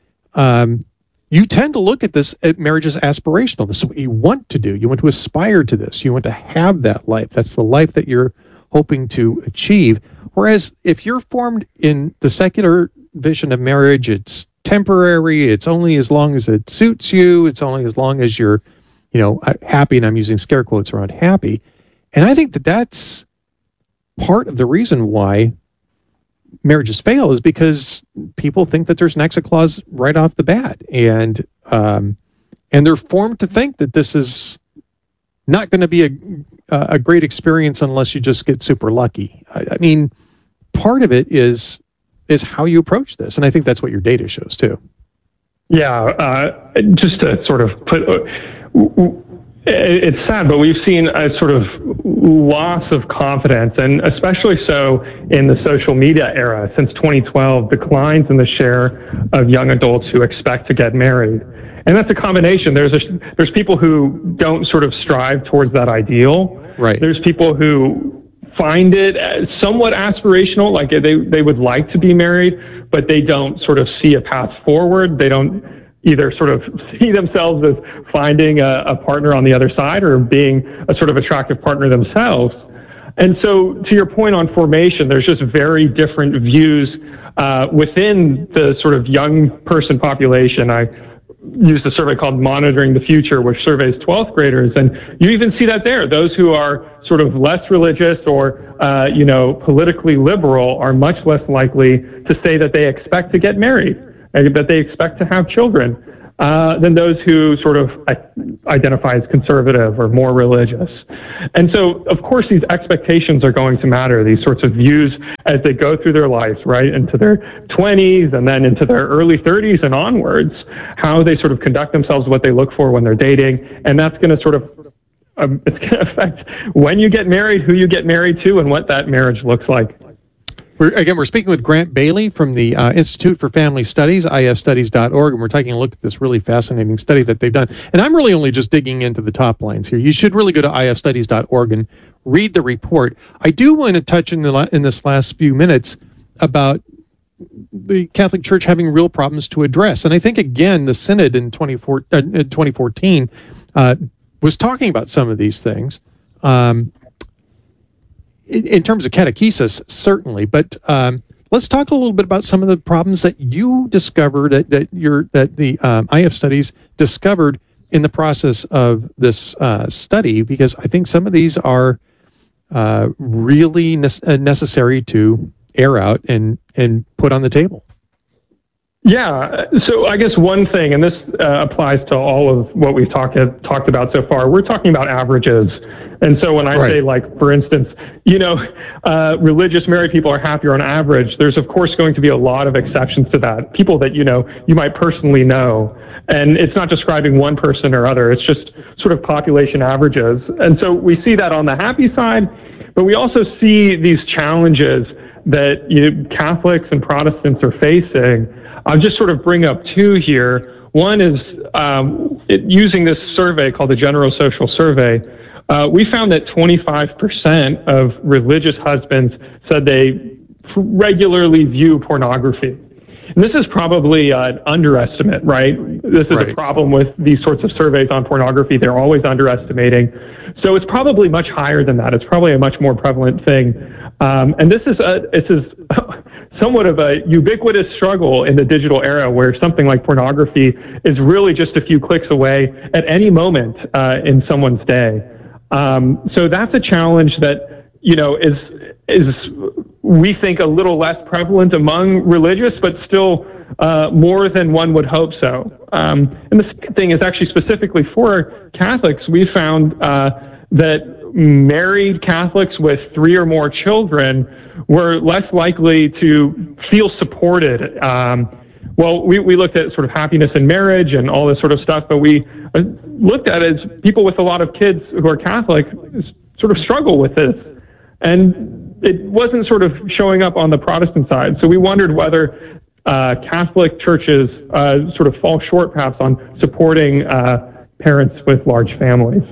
Um, you tend to look at this at marriage as aspirational. This is what you want to do. You want to aspire to this. You want to have that life. That's the life that you're hoping to achieve. Whereas if you're formed in the secular vision of marriage, it's temporary. It's only as long as it suits you. It's only as long as you're, you know, happy. And I'm using scare quotes around happy. And I think that that's part of the reason why marriages fail, is because people think that there's an exit clause right off the bat. And, um, and they're formed to think that this is not going to be a, a great experience unless you just get super lucky. I, I mean, part of it is, is how you approach this. And I think that's what your data shows too. Yeah. Uh, just to sort of put, uh, it's sad, but we've seen a sort of loss of confidence, and especially so in the social media era. Since twenty twelve, declines in the share of young adults who expect to get married. And that's a combination. There's a, there's people who don't sort of strive towards that ideal. Right. There's people who find it somewhat aspirational, like they, they would like to be married, but they don't sort of see a path forward. They don't either sort of see themselves as finding a, a partner on the other side or being a sort of attractive partner themselves. And so to your point on formation, there's just very different views uh, within the sort of young person population. I used a survey called Monitoring the Future, which surveys twelfth graders. And you even see that there. Those who are sort of less religious or, uh, you know, politically liberal are much less likely to say that they expect to get married, and that they expect to have children, uh, than those who sort of identify as conservative or more religious. And so, of course, these expectations are going to matter, these sorts of views as they go through their lives, right, into their twenties and then into their early thirties and onwards, how they sort of conduct themselves, what they look for when they're dating, and that's going to sort of, um, it's going to affect when you get married, who you get married to, and what that marriage looks like. We're, again, we're speaking with Grant Bailey from the uh, Institute for Family Studies, I F studies dot org, and we're taking a look at this really fascinating study that they've done. And I'm really only just digging into the top lines here. You should really go to I F studies dot org and read the report. I do want to touch in, the, in this last few minutes about the Catholic Church having real problems to address. And I think, again, the Synod in twenty fourteen uh, was talking about some of these things. Um, in terms of catechesis, certainly, but um, let's talk a little bit about some of the problems that you discovered, that, that, you're, that the um, I F studies discovered in the process of this uh, study, because I think some of these are uh, really ne- necessary to air out and, and put on the table. Yeah, so I guess one thing, and this uh, applies to all of what we've talked talked about so far, we're talking about averages. And so when I right. say, like, for instance, you know, uh, religious married people are happier on average, there's, of course, going to be a lot of exceptions to that. People that, you know, you might personally know. And it's not describing one person or other. It's just sort of population averages. And so we see that on the happy side, but we also see these challenges that you know, Catholics and Protestants are facing. I'll just sort of bring up two here. One is um, it, using this survey called the General Social Survey, uh, we found that twenty-five percent of religious husbands said they regularly view pornography. And this is probably an underestimate, right? This is right. a problem with these sorts of surveys on pornography. They're always underestimating. So it's probably much higher than that. It's probably a much more prevalent thing. Um, and this is a, this is somewhat of a ubiquitous struggle in the digital era, where something like pornography is really just a few clicks away at any moment uh, in someone's day. Um, so that's a challenge that, you know, is is we think, a little less prevalent among religious, but still uh, more than one would hope so. Um, and the second thing is actually specifically for Catholics, we found uh, that married Catholics with three or more children were less likely to feel supported. Um, well, we, we looked at sort of happiness in marriage and all this sort of stuff, but we looked at it as people with a lot of kids who are Catholic sort of struggle with this. And it wasn't sort of showing up on the Protestant side. So we wondered whether uh, Catholic churches uh, sort of fall short perhaps on supporting uh, parents with large families.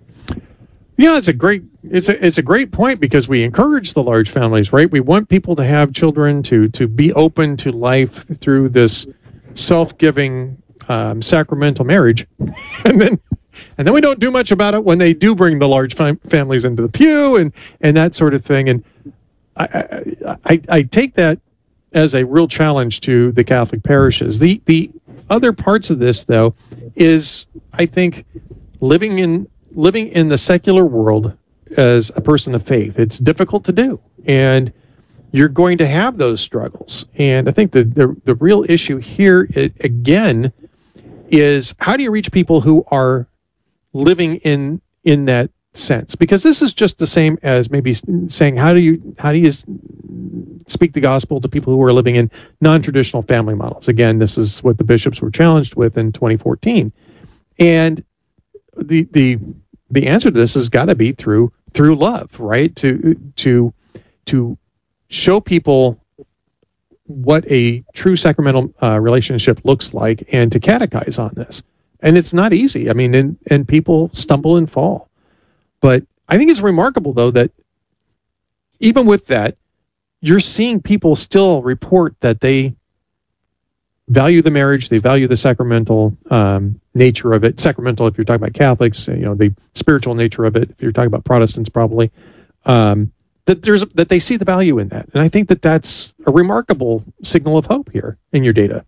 You know, it's a great it's a it's a great point, because we encourage the large families, right? We want people to have children, to to be open to life through this self-giving um, sacramental marriage, and then and then we don't do much about it when they do bring the large fam- families into the pew and and that sort of thing. And I, I I I take that as a real challenge to the Catholic parishes. The the other parts of this, though, is I think living in living in the secular world as a person of faith. It's difficult to do, and you're going to have those struggles. And I think the the, the real issue here, it, again, is how do you reach people who are living in in that sense? Because this is just the same as maybe saying how do you how do you speak the gospel to people who are living in non-traditional family models. Again, this is what the bishops were challenged with in twenty fourteen, and the the the answer to this has got to be through through love, right? To to to show people what a true sacramental uh, relationship looks like, and to catechize on this. And it's not easy. I mean, and and people stumble and fall. But I think it's remarkable, though, that even with that, you're seeing people still report that they value the marriage, they value the sacramental um, nature of it. Sacramental, if you're talking about Catholics, you know, the spiritual nature of it. If you're talking about Protestants, probably um, that there's that they see the value in that, and I think that that's a remarkable signal of hope here in your data.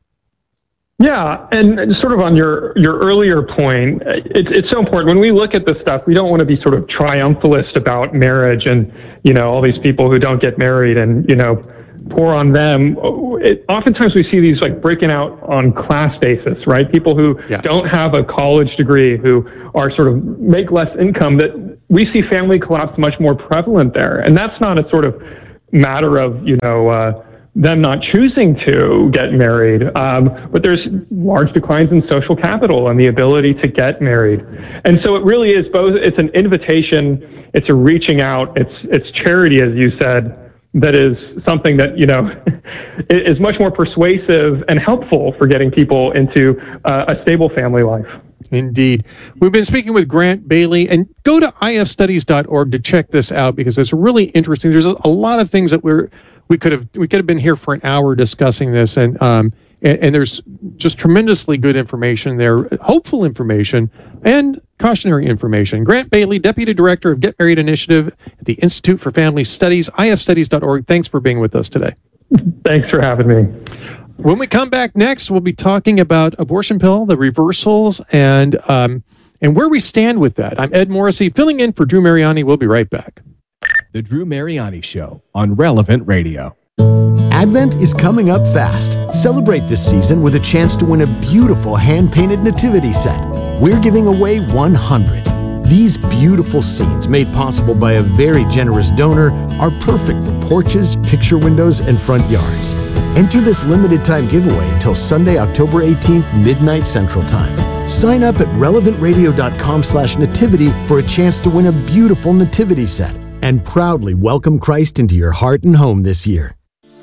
Yeah, and sort of on your your earlier point, it's it's so important when we look at this stuff. We don't want to be sort of triumphalist about marriage and you know all these people who don't get married and you know. pour on them. It, oftentimes we see these like breaking out on class basis, right? People who yeah. don't have a college degree, who are sort of make less income, that we see family collapse much more prevalent there. And that's not a sort of matter of, you know, uh, them not choosing to get married, um, but there's large declines in social capital and the ability to get married. And so it really is both, it's an invitation, it's a reaching out, it's it's charity, as you said, that is something that, you know, is much more persuasive and helpful for getting people into uh, a stable family life. Indeed. We've been speaking with Grant Bailey, and go to I F studies dot org to check this out, because it's really interesting. There's a, a lot of things that we're we could have we could have been here for an hour discussing this, and um and, and there's just tremendously good information there, hopeful information and cautionary information. Grant Bailey, Deputy Director of Get Married Initiative at the Institute for Family Studies, I F studies dot org. Thanks for being with us today. Thanks for having me. When we come back next, we'll be talking about abortion pill, the reversals, and um, and where we stand with that. I'm Ed Morrissey, filling in for Drew Mariani. We'll be right back. The Drew Mariani Show on Relevant Radio. Advent is coming up fast. Celebrate this season with a chance to win a beautiful hand-painted nativity set. We're giving away one hundred. These beautiful scenes, made possible by a very generous donor, are perfect for porches, picture windows, and front yards. Enter this limited time giveaway until Sunday, October eighteenth, midnight Central Time. Sign up at relevant radio dot com slash nativity for a chance to win a beautiful nativity set and proudly welcome Christ into your heart and home this year.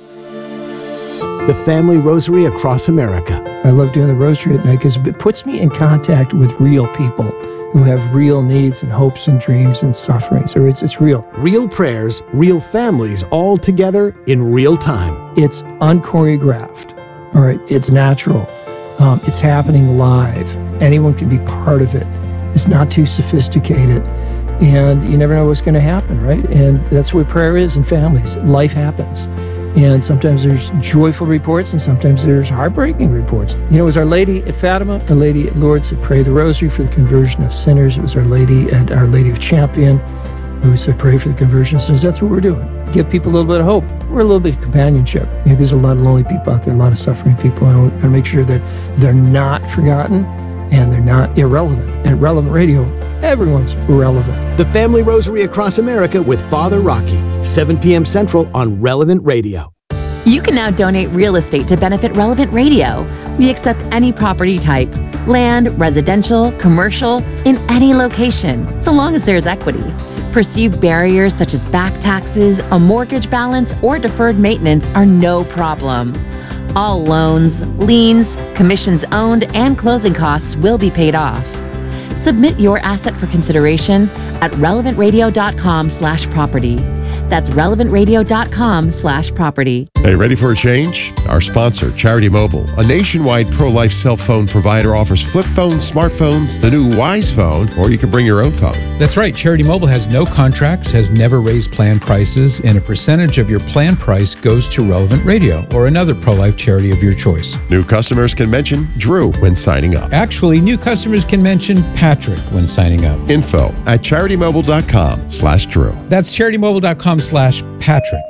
The Family Rosary across America. I love doing the rosary at night because it puts me in contact with real people who have real needs and hopes and dreams and sufferings. Or it's, it's real. Real prayers, real families, all together in real time. It's unchoreographed. All right, it's natural. Um, it's happening live. Anyone can be part of it. It's not too sophisticated. And you never know what's going to happen, right? And that's what prayer is in families. Life happens. And sometimes there's joyful reports and sometimes there's heartbreaking reports. You know, it was Our Lady at Fatima, Our Lady at Lourdes that prayed the rosary for the conversion of sinners. It was Our Lady at Our Lady of Champion who said pray for the conversion of sinners. That's what we're doing. Give people a little bit of hope. for a little bit of companionship. You know, there's a lot of lonely people out there, a lot of suffering people, and we've got to make sure that they're not forgotten and they're not irrelevant. At Relevant Radio, everyone's relevant. The Family Rosary Across America with Father Rocky, seven p.m. Central on Relevant Radio. You can now donate real estate to benefit Relevant Radio. We accept any property type, land, residential, commercial, in any location, so long as there's equity. Perceived barriers such as back taxes, a mortgage balance, or deferred maintenance are no problem. All loans, liens, commissions owned, and closing costs will be paid off. Submit your asset for consideration at relevant radio dot com slash property. That's relevant radio dot com slash property. Hey, ready for a change? Our sponsor, Charity Mobile, a nationwide pro-life cell phone provider, offers flip phones, smartphones, the new Wise phone, or you can bring your own phone. That's right. Charity Mobile has no contracts, has never raised plan prices, and a percentage of your plan price goes to Relevant Radio or another pro-life charity of your choice. New customers can mention Drew when signing up. Actually, new customers can mention Patrick when signing up. Info at charity mobile dot com slash Drew. That's charity mobile dot com slash Patrick.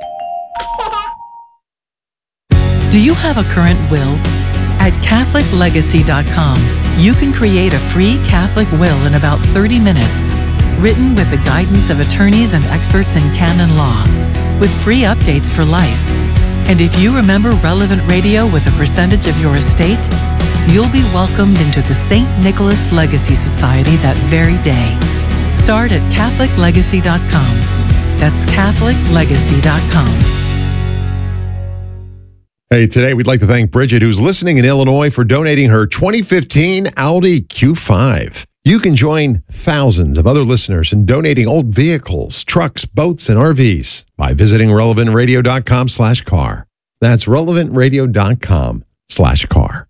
Do you have a current will? At catholic legacy dot com, you can create a free Catholic will in about thirty minutes, written with the guidance of attorneys and experts in canon law, with free updates for life. And if you remember Relevant Radio with a percentage of your estate, you'll be welcomed into the Saint Nicholas Legacy Society that very day. Start at catholic legacy dot com. That's catholic legacy dot com. Hey, today we'd like to thank Bridget, who's listening in Illinois, for donating her twenty fifteen Audi Q five. You can join thousands of other listeners in donating old vehicles, trucks, boats, and R Vs by visiting relevant radio dot com slash car. That's relevant radio dot com slash car.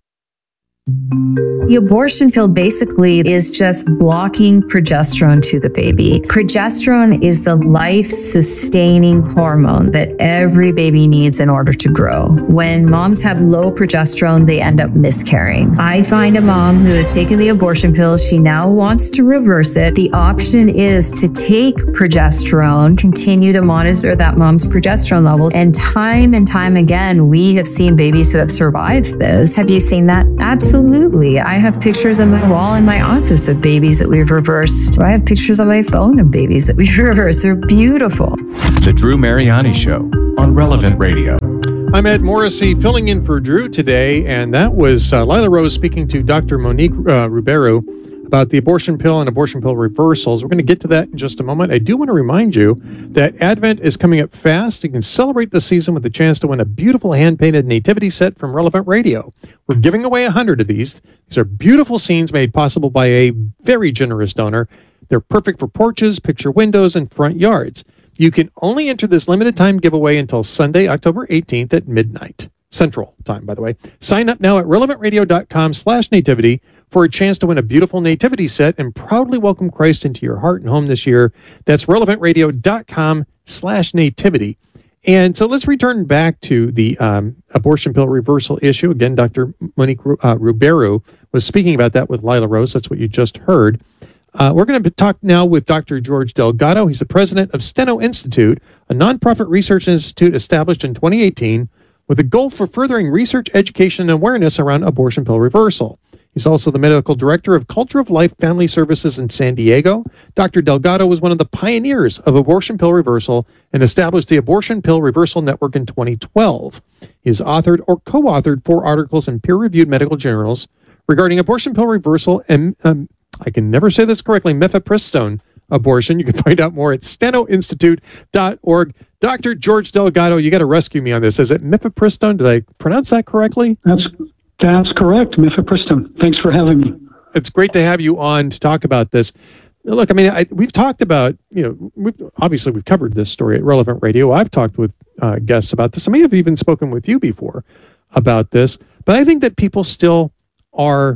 The abortion pill basically is just blocking progesterone to the baby. Progesterone is the life-sustaining hormone that every baby needs in order to grow. When moms have low progesterone, they end up miscarrying. I find a mom who has taken the abortion pill. She now wants to reverse it. The option is to take progesterone, continue to monitor that mom's progesterone levels, and time and time again, we have seen babies who have survived this. Have you seen that? Absolutely. Absolutely. I have pictures on my wall in my office of babies that we've reversed. I have pictures on my phone of babies that we've reversed. They're beautiful. The Drew Mariani Show on Relevant Radio. I'm Ed Morrissey, filling in for Drew today, and that was uh, Lila Rose speaking to Doctor Monique uh, Ribeiro about the abortion pill and abortion pill reversals. We're going to get to that in just a moment. I do want to remind you that Advent is coming up fast. You can celebrate the season with a chance to win a beautiful hand-painted nativity set from Relevant Radio. We're giving away one hundred of these. These are beautiful scenes made possible by a very generous donor. They're perfect for porches, picture windows, and front yards. You can only enter this limited time giveaway until Sunday, October eighteenth at midnight. Central time, by the way. Sign up now at relevant radio dot com slash nativity for a chance to win a beautiful nativity set and proudly welcome Christ into your heart and home this year. That's relevant radio dot com slash nativity. And so let's return back to the um, abortion pill reversal issue. Again, Doctor Monique uh, Ribeiro was speaking about that with Lila Rose. That's what you just heard. Uh, we're going to talk now with Doctor George Delgado. He's the president of Steno Institute, a nonprofit research institute established in twenty eighteen with a goal for furthering research, education, and awareness around abortion pill reversal. He's also the medical director of Culture of Life Family Services in San Diego. Doctor Delgado was one of the pioneers of abortion pill reversal and established the Abortion Pill Reversal Network in twenty twelve. He has authored or co-authored four articles in peer-reviewed medical journals regarding abortion pill reversal and, um, I can never say this correctly, mifepristone abortion. You can find out more at steno institute dot org. Doctor George Delgado, you got to rescue me on this. Is it mifepristone? Did I pronounce that correctly? That's That's correct, mifepristone. Thanks for having me. It's great to have you on to talk about this. Look, I mean, I, we've talked about, you know, we've, obviously we've covered this story at Relevant Radio. I've talked with uh, guests about this. I may have even spoken with you before about this, but I think that people still are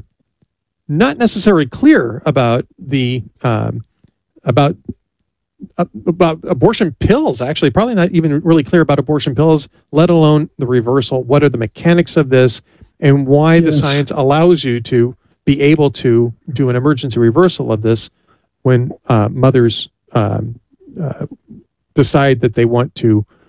not necessarily clear about the, um, about Uh, about abortion pills, actually, probably not even really clear about abortion pills, let alone the reversal. What are the mechanics of this and why yes. the science allows you to be able to do an emergency reversal of this when uh, mothers um, uh, decide that they want to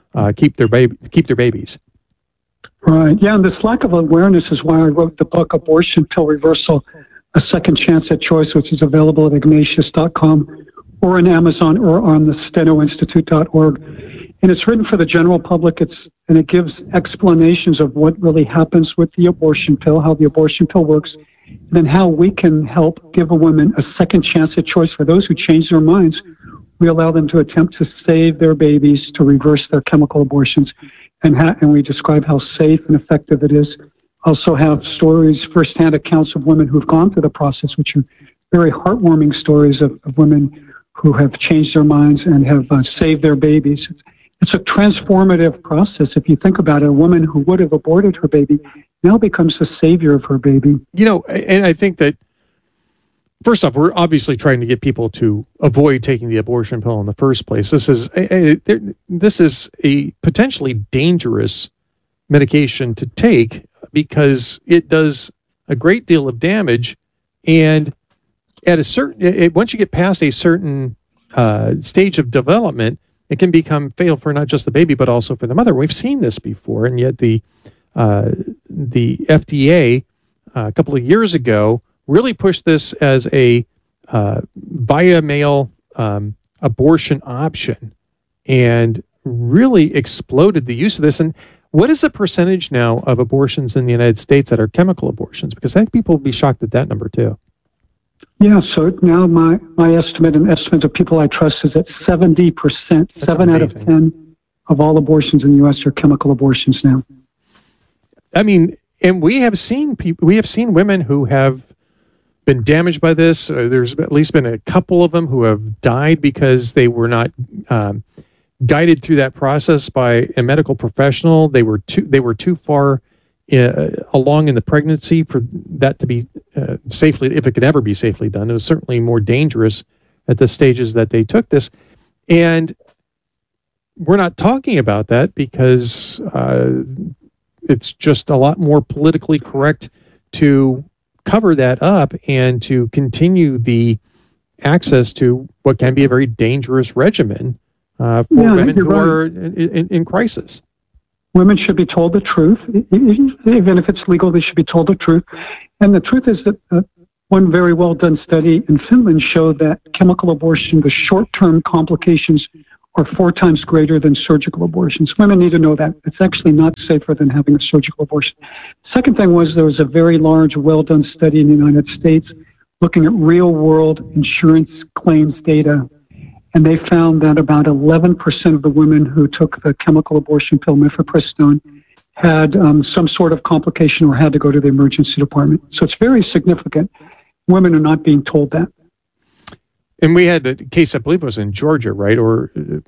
uh, keep their baby keep their babies. Right. Yeah, and this lack of awareness is why I wrote the book Abortion Pill Reversal, A Second Chance at Choice, which is available at ignatius dot com or on Amazon or on the steno institute dot org. And it's written for the general public. It's and it gives explanations of what really happens with the abortion pill, how the abortion pill works, and then how we can help give a woman a second chance at choice. For those who change their minds, we allow them to attempt to save their babies, to reverse their chemical abortions, and, ha- and we describe how safe and effective it is. Also have stories, firsthand accounts of women who've gone through the process, which are very heartwarming stories of, of women who have changed their minds and have uh, saved their babies. It's, it's a transformative process. If you think about it, a woman who would have aborted her baby now becomes the savior of her baby. You know, and I think that, first off, we're obviously trying to get people to avoid taking the abortion pill in the first place. This is a, a, this is a potentially dangerous medication to take because it does a great deal of damage, and at a certain it, once you get past a certain uh, stage of development, it can become fatal for not just the baby but also for the mother. We've seen this before, and yet the uh, the F D A uh, a couple of years ago really pushed this as a uh, via mail um, abortion option, and really exploded the use of this. And what is the percentage now of abortions in the United States that are chemical abortions? Because I think people will be shocked at that number too. Yeah, so now my, my estimate and estimate of people I trust is that seventy percent, That's seven amazing. out of ten of all abortions in the U S are chemical abortions now. I mean, and we have seen people, we have seen women who have been damaged by this. Uh, there's at least been a couple of them who have died because they were not um, guided through that process by a medical professional. They were too they were too far uh, along in the pregnancy for that to be uh, safely, if it could ever be safely done. It was certainly more dangerous at the stages that they took this, and we're not talking about that because uh, it's just a lot more politically correct to cover that up and to continue the access to what can be a very dangerous regimen uh, for Yeah, women you're who right. are in, in, in crisis. Women should be told the truth. E- e- Even if it's legal, they should be told the truth. And the truth is that uh, one very well done study in Finland showed that chemical abortion, the short-term complications are four times greater than surgical abortions. Women need to know that. It's actually not safer than having a surgical abortion. Second thing was there was a very large, well-done study in the United States looking at real-world insurance claims data, and they found that about eleven percent of the women who took the chemical abortion pill mifepristone had um, some sort of complication or had to go to the emergency department. So it's very significant. Women are not being told that. And we had a case, I believe it was in Georgia, right? Or